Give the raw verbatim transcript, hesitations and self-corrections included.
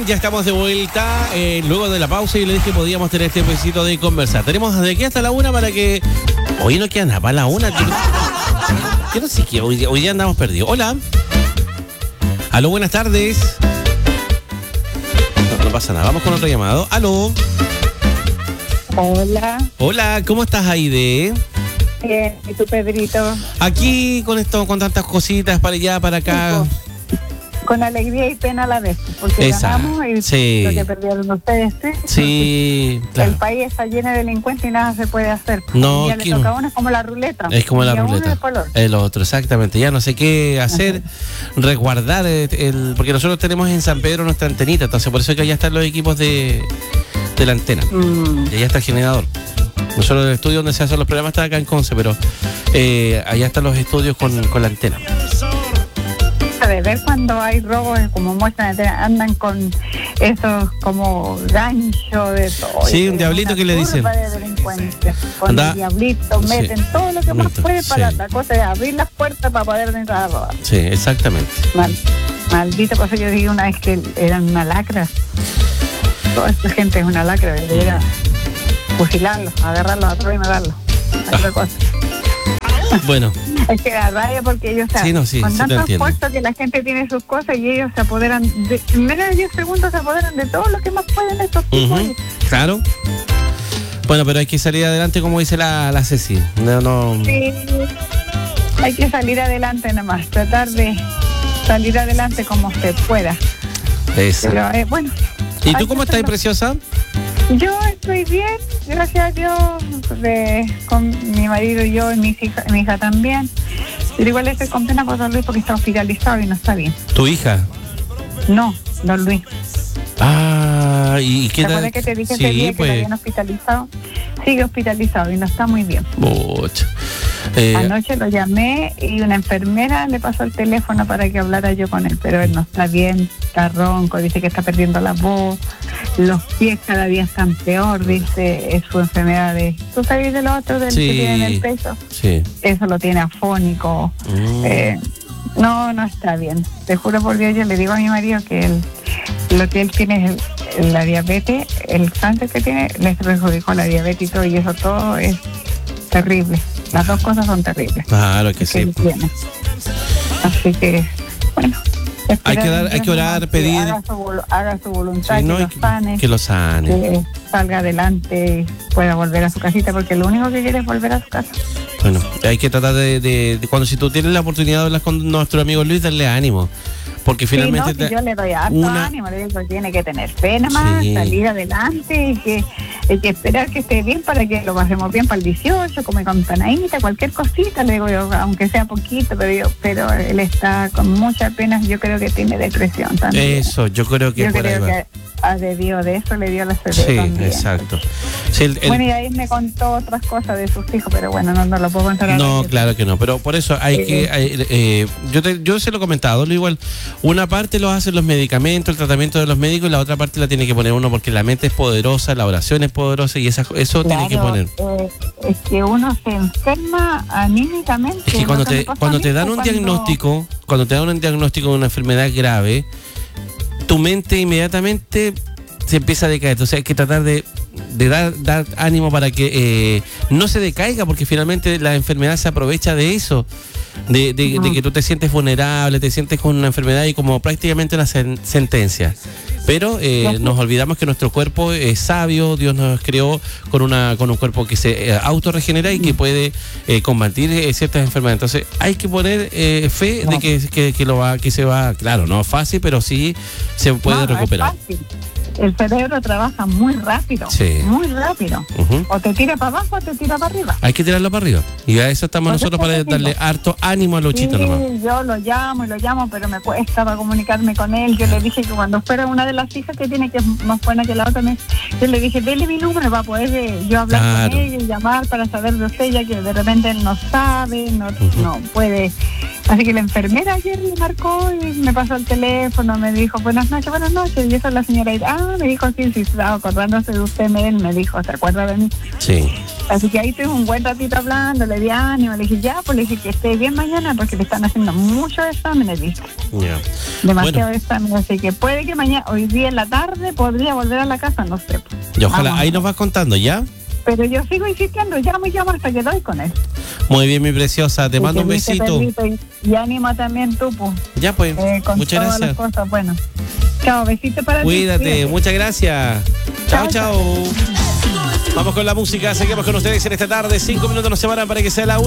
ya estamos de vuelta. Eh, luego de la pausa, yo le dije que podíamos tener este besito de conversar. Tenemos de aquí hasta la una para que. Hoy no queda nada para la una. Que no, que no sé qué, hoy, hoy día andamos perdidos. Hola. Aló, buenas tardes. No, no pasa nada, vamos con otro llamado. Aló. Hola. Hola, ¿cómo estás, Aide? Bien, ¿y tú, Pedrito? Aquí con esto, con tantas cositas para allá, para acá. Con alegría y pena a la vez, porque Esa, ganamos y sí. lo que perdieron ustedes, ¿sí? Sí, claro. El país está lleno de delincuentes y nada se puede hacer. No, ya le que- toca a uno, es como la ruleta. Es como la Y a uno ruleta. después al otro. El otro, exactamente. Ya no sé qué hacer, resguardar el, el- porque nosotros tenemos en San Pedro nuestra antenita, entonces por eso es que allá están los equipos de, de la antena. Mm. Y allá está el generador. Nosotros el estudio donde se hacen los programas está acá en Conce, pero eh, allá están los estudios con, con la antena. De ver cuando hay robos, como muestran, andan con esos como gancho de todo. Sí, un Es diablito una que le dicen. turba de delincuentes. Con Anda- el diablito Sí. meten todo lo que más Meten, puede para sí. la cosa de abrir las puertas para poder entrar a robar. Sí, exactamente. Mal, maldito, por eso yo dije una vez que eran una lacra. Toda esta gente es una lacra, debería fusilarlos, agarrarlos a todos y matarlos. Otra cosa. Bueno, Es que da rabia porque ellos, o sea, Sí, no, sí, con sí te tanto entiendo. esfuerzo que la gente tiene sus cosas y ellos se apoderan, de, en menos de diez segundos se apoderan de todo lo que más pueden estos tipos. ujú, claro. Bueno, pero hay que salir adelante como dice la, la Ceci. No, no. Sí, hay que salir adelante nomás, tratar de salir adelante como se pueda. Esa. Pero eh, bueno. ¿Y hay tú que cómo estás, hacerlo. preciosa? Yo estoy bien, gracias a Dios, de, con mi marido y yo y mis hija, mi hija también. Pero igual estoy con pena por Don Luis porque está hospitalizado y no está bien. ¿Tu hija? No, Don Luis. Ah, ¿y y ¿Te qué acuerdas tal? que te dije Sí, ese día que lo pues. habían hospitalizado? Sigue hospitalizado y no está muy bien. Mucho. Eh, Anoche lo llamé y una enfermera le pasó el teléfono para que hablara yo con él, pero él no está bien, está ronco, dice que está perdiendo la voz, los pies cada día están peor, dice, es su enfermedad de... ¿Tú sabes de lo otro del Sí. que tiene en el pecho? sí. Eso lo tiene afónico. Mm. Eh, no, no está bien. Te juro por Dios, yo le digo a mi marido que él, lo que él tiene es el- la diabetes, el cáncer que tiene, le perjudicó la diabetes y todo, y eso todo es terrible. Las dos cosas son terribles. Claro que que sí. él tiene. Así que, bueno. Hay que esperar dar- en hay Dios que orar, nomás que pedir. Haga su, vol- haga su voluntad, Sí, no, que y lo sane, que lo sane. que salga adelante y pueda volver a su casita, porque lo único que quiere es volver a su casa. Bueno, hay que tratar de, de- de cuando si tú tienes la oportunidad de hablar con nuestro amigo Luis, darle ánimo. Porque finalmente... Sí, no, si te- yo le doy harto una- ánimo, le digo, tiene que tener fe nomás, Sí. salir adelante y que hay que esperar que esté bien para que lo pasemos bien para el dieciocho, come con panadita, cualquier cosita, le digo yo, aunque sea poquito, pero yo, pero él está con mucha pena, yo creo que tiene depresión también. Eso, yo creo que yo por ahí creo va. que a debido de eso le dio la C D Sí, también. exacto. Sí, el- el- Bueno, y ahí me contó otras cosas de sus hijos, pero bueno, no, no lo puedo contar ahora. No, claro que no, pero por eso hay Eh, que, hay, eh, yo te, yo se lo he comentado, lo igual, una parte lo hacen los medicamentos, el tratamiento de los médicos, y la otra parte la tiene que poner uno porque la mente es poderosa, la oración es poderosa y esa, eso tiene que Claro, poner. eh, es que uno se enferma anímicamente. Es que cuando Lo me te, pasó a cuando mí te dan fue un cuando- diagnóstico, cuando te dan un diagnóstico de una enfermedad grave, tu mente inmediatamente se empieza a decaer. Entonces hay que tratar de, de dar, dar ánimo para que eh, no se decaiga, porque finalmente la enfermedad se aprovecha de eso, de, de- Ujú. de que tú te sientes vulnerable, te sientes con una enfermedad y como prácticamente una sen- sentencia. Pero eh, Gracias. nos olvidamos que nuestro cuerpo es sabio, Dios nos creó con una con un cuerpo que se eh, autorregenera y que puede eh, combatir eh, ciertas enfermedades. Entonces hay que poner eh, fe de que, que, que lo va, que se va, claro, no es fácil, pero sí se puede No, no es recuperar. fácil. El cerebro trabaja muy rápido, Sí. muy rápido. Ujú. O te tira para abajo o te tira para arriba. Hay que tirarlo para arriba. Y a eso estamos Pues nosotros eso para te darle digo. harto ánimo a Luchito nomás. Sí, yo lo llamo y lo llamo, pero me cuesta para comunicarme con él. Yo le dije que cuando fuera una de las hijas que tiene, que es más buena que la otra, me- yo le dije, dele mi número para poder eh, yo hablar Claro. con ella y llamar para saber de usted, ya que de repente él no sabe, no, Ujú. no puede. Así que la enfermera ayer me marcó y me pasó el teléfono, me dijo, buenas noches, buenas noches. Y esa es la señora, ah, me dijo, sí, sí, estaba acordándose de usted, él me dijo, ¿se acuerda de mí? Sí. Así que ahí estuve un buen ratito hablando, le di ánimo, le dije, ya, pues le dije que esté bien mañana porque le están haciendo muchos exámenes, ¿viste? Ya. Demasiados Bueno. exámenes, así que puede que mañana, hoy día en la tarde, podría volver a la casa, no sé. Y ojalá, Vamos. ahí nos vas contando, ¿ya? Pero yo sigo insistiendo, llamo y llamo hasta que doy con él. Muy bien, mi preciosa, te Y mando que un viste, besito. Pedrito, y, y ánimo también tú, pues, Ya pues, eh, con muchas todas gracias. las cosas, bueno. Chao, besito para ti. Cuídate, cuídate. muchas gracias. Chao, Chao, chao. Vamos con la música, seguimos con ustedes en esta tarde. Cinco minutos nos separan para que sea la una.